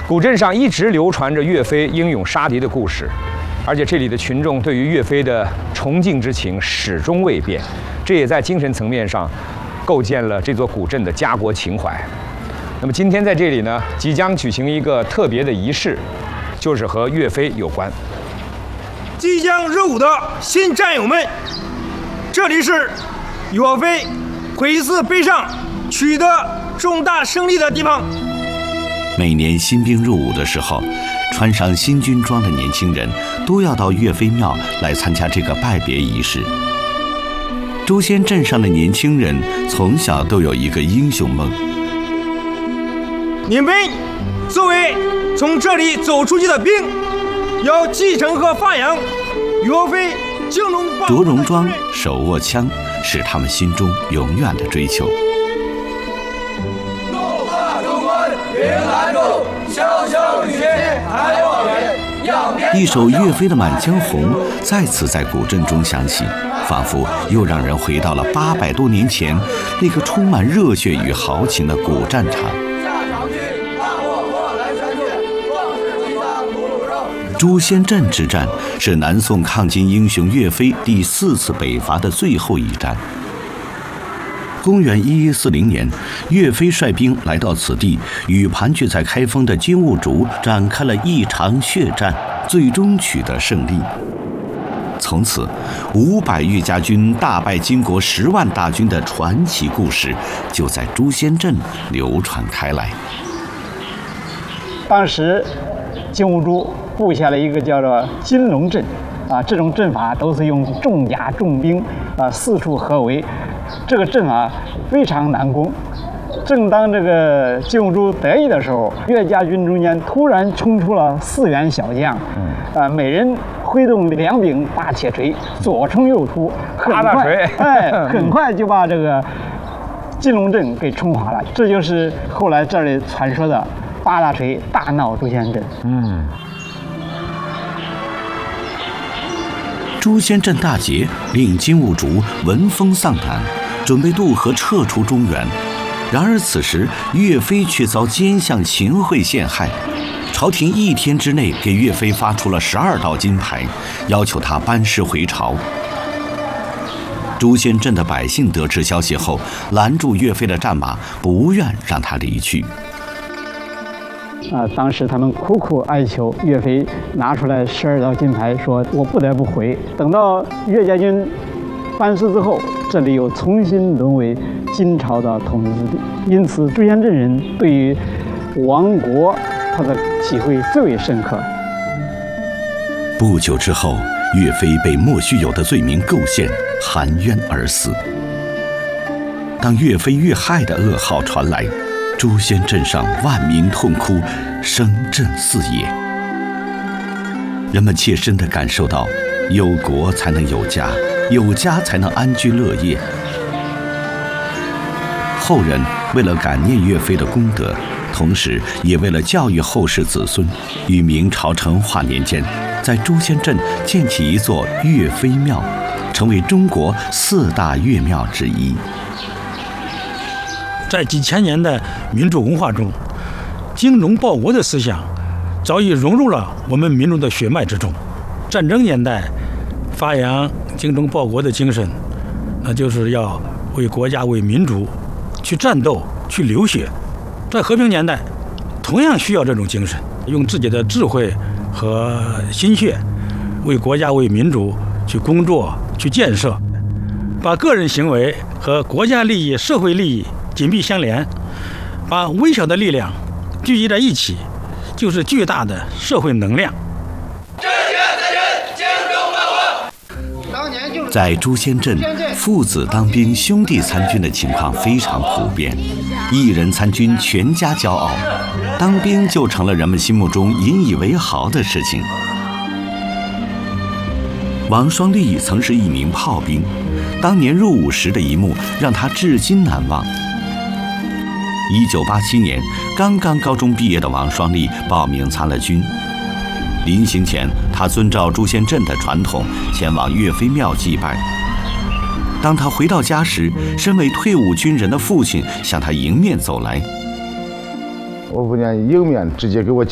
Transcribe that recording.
古镇上一直流传着岳飞英勇杀敌的故事，而且这里的群众对于岳飞的崇敬之情始终未变，这也在精神层面上构建了这座古镇的家国情怀。那么今天在这里呢，即将举行一个特别的仪式，就是和岳飞有关。 即将入伍的新战友们，这里是岳飞挥师北上取得重大胜利的地方。 每年新兵入伍的时候，穿上新军装的年轻人都要到岳飞庙来参加这个拜别仪式。朱仙镇上的年轻人从小都有一个英雄梦。 你们作为从这里走出去的兵，要继承和发扬岳飞精龙报着戎装、手握枪，是他们心中永远的追求。 怒发冲冠，兵来助，潇潇雨歇，还望远。 一首岳飞的《满江红》再次在古镇中响起，仿佛又让人回到了800多年前那个充满热血与豪情的古战场。朱仙镇之战是南宋抗金英雄岳飞第4次北伐的最后一战。公元1140年，岳飞率兵来到此地，与盘踞在开封的金兀术展开了一场血战，最终取得胜利。从此，500岳家军大败金国10万大军的传奇故事就在朱仙镇流传开来。 当时，金兀术布下了一个叫做金龙阵，这种阵法都是用重甲重兵四处合围。这个阵非常难攻。正当这个金兀术得意的时候，岳家军中间突然冲出了4员小将，每人挥动2柄大铁锤，左冲右突，很快就把这个金龙阵给冲垮了。这就是后来这里传说的8大锤大闹朱仙镇。 朱仙镇大捷令金兀术闻风丧胆，准备渡河撤出中原。然而此时岳飞却遭奸相秦桧陷害，朝廷1天之内给岳飞发出了12道金牌，要求他班师回朝。朱仙镇的百姓得知消息后，拦住岳飞的战马，不愿让他离去。 当时他们苦苦哀求岳飞拿出来12道金牌，说我不得不回。等到岳家军班师之后，这里又重新沦为金朝的统治之地。因此，朱仙镇人对于亡国他的体会最为深刻。 不久之后，岳飞被莫须有的罪名构陷，含冤而死。当岳飞遇害的噩耗传来，朱仙镇上万民痛哭，声震四野。人们切身地感受到，有国才能有家，有家才能安居乐业。后人为了感念岳飞的功德，同时也为了教育后世子孙，于明朝成化年间，在朱仙镇建起一座岳飞庙，成为中国4大岳庙之一。 在几千年的民主文化中，精忠报国的思想早已融入了我们民众的血脉之中。战争年代发扬精忠报国的精神，那就是要为国家为民族去战斗去流血。在和平年代同样需要这种精神，用自己的智慧和心血为国家为民族去工作去建设，把个人行为和国家利益社会利益紧密相连，把微小的力量聚集在一起，就是巨大的社会能量。 在朱仙镇，父子当兵、兄弟参军的情况非常普遍，一人参军，全家骄傲，当兵就成了人们心目中引以为豪的事情。王双立曾是一名炮兵，当年入伍时的一幕让他至今难忘。1987年，刚刚高中毕业的王双立报名参了军。临行前，他遵照朱仙镇的传统，前往岳飞庙祭拜。当他回到家时，身为退伍军人的父亲向他迎面走来。 我父亲迎面直接给我